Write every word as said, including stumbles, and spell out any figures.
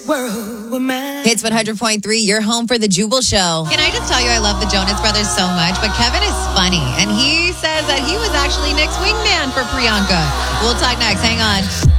this world were mine. Hits one hundred point three, you're home for the Jubal Show. Can I just tell you, I love the Jonas Brothers so much, but Kevin is funny, and he says that he was actually Nick's wingman for Priyanka. We'll talk next. Hang on.